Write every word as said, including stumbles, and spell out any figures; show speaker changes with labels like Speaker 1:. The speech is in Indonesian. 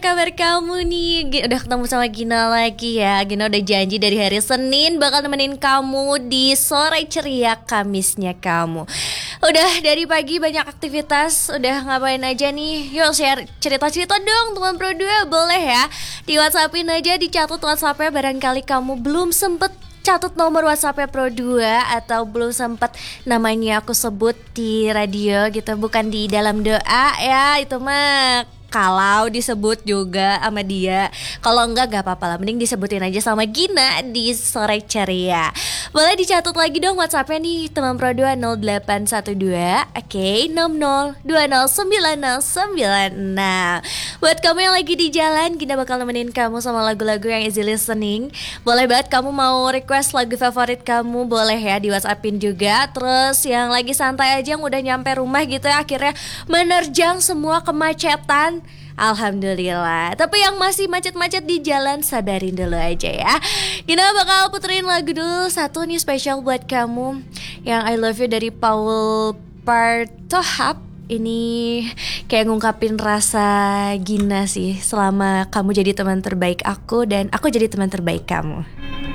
Speaker 1: kabar kamu nih? Gi- Udah ketemu sama Gina lagi ya. Gina udah janji dari hari Senin bakal nemenin kamu di sore ceria Kamisnya kamu. Udah dari pagi banyak aktivitas, udah ngapain aja nih? Yuk share cerita-cerita dong teman Pro dua, boleh ya? Di WhatsAppin aja, dicatat WhatsAppnya barangkali kamu belum sempet catat nomor WhatsAppnya Pro dua atau belum sempat namanya aku sebut di radio gitu, bukan di dalam doa ya, itu mah kalau disebut juga sama dia. Kalau enggak gak apa-apa lah, mending disebutin aja sama Gina di sore ceria. Boleh dicatat lagi dong WhatsAppnya nih teman Pro dua nol delapan satu dua oke enam nol dua nol sembilan nol sembilan enam. Buat kamu yang lagi di jalan, Gina bakal nemenin kamu sama lagu-lagu yang easy listening. Boleh banget kamu mau request lagu favorit kamu, boleh ya di WhatsAppin juga. Terus yang lagi santai aja, yang udah nyampe rumah gitu ya, akhirnya menerjang semua kemacetan, alhamdulillah. Tapi yang masih macet-macet di jalan, sabarin dulu aja ya. Gina bakal puterin lagu dulu satu nih spesial buat kamu, yang I Love You dari Paul Partohap. Ini kayak ngungkapin rasa Gina sih selama kamu jadi teman terbaik aku dan aku jadi teman terbaik kamu.